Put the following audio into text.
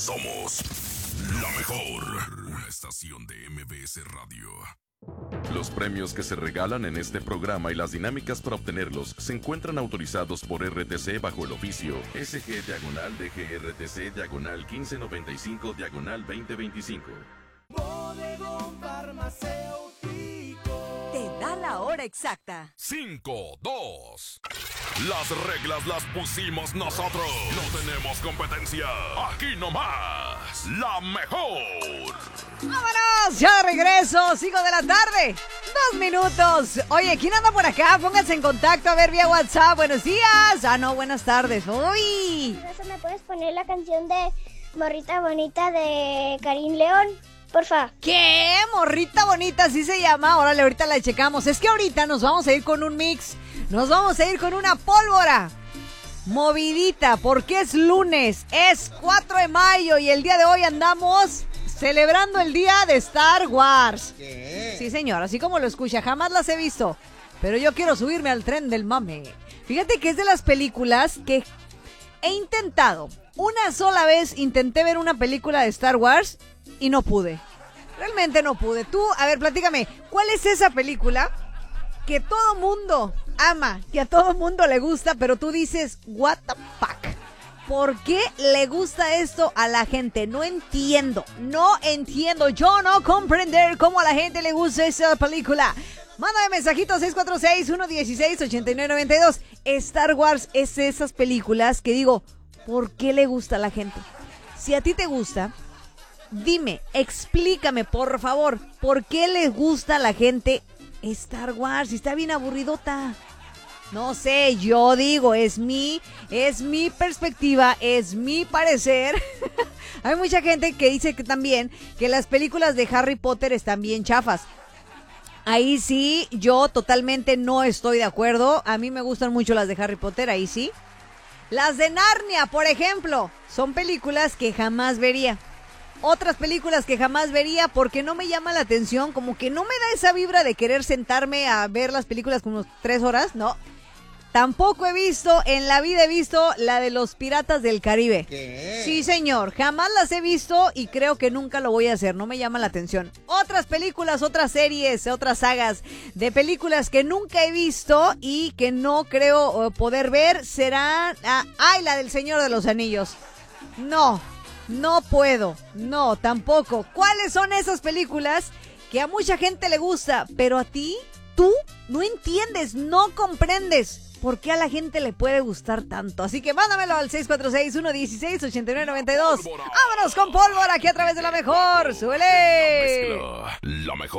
Somos la mejor. Una estación de MBS Radio. Los premios que se regalan en este programa y las dinámicas para obtenerlos se encuentran autorizados por RTC bajo el oficio SG/DGRTC/1595/2025. Bodegón Farmacéutico. Te da la hora exacta. 5-2. Las reglas las pusimos nosotros. No tenemos competencia. Aquí nomás. La mejor. ¡Vámonos! Ya de regreso, 5 de la tarde. 2 minutos. Oye, ¿quién anda por acá? Pónganse en contacto a ver vía WhatsApp. Buenos días. No, buenas tardes. Uy. ¿Me puedes poner la canción de Morrita Bonita de Karim León? Porfa. ¿Qué? Morrita Bonita, así se llama. Órale, ahorita la checamos. Es que ahorita nos vamos a ir con un mix. Nos vamos a ir con una pólvora movidita, porque es lunes, es 4 de mayo y el día de hoy andamos celebrando el día de Star Wars. ¿Qué? Sí, señor, así como lo escucha, jamás las he visto, pero yo quiero subirme al tren del mame. Fíjate que es de las películas que he intentado. Una sola vez intenté ver una película de Star Wars y no pude. Realmente no pude. Tú, a ver, platícame, ¿cuál es esa película que todo mundo ama, que a todo mundo le gusta, pero tú dices, what the fuck? ¿Por qué le gusta esto a la gente? No entiendo. Yo no comprender cómo a la gente le gusta esa película. Mándame mensajitos 646-116-8992. Star Wars es esas películas que digo, ¿por qué le gusta a la gente? Si a ti te gusta, dime, explícame, por favor, ¿por qué le gusta a la gente Star Wars? Si está bien aburridota. No sé, yo digo, es mi perspectiva, es mi parecer. Hay mucha gente que dice que también que las películas de Harry Potter están bien chafas. Ahí sí, yo totalmente no estoy de acuerdo. A mí me gustan mucho las de Harry Potter, ahí sí. Las de Narnia, por ejemplo, son películas que jamás vería. Otras películas que jamás vería porque no me llama la atención, como que no me da esa vibra de querer sentarme a ver las películas como 3 horas, no. Tampoco he visto, en la vida he visto la de los Piratas del Caribe. ¿Qué? Sí, señor, jamás las he visto y creo que nunca lo voy a hacer, no me llama la atención. Otras películas, otras series, otras sagas de películas que nunca he visto y que no creo poder ver serán... la del Señor de los Anillos. No puedo, no, tampoco. ¿Cuáles son esas películas que a mucha gente le gusta, pero a ti, tú no entiendes, no comprendes por qué a la gente le puede gustar tanto? Así que mándamelo al 646-116-8992. Vámonos con pólvora aquí a través de La Mejor. ¡Súbele! La mezcla, la mejor.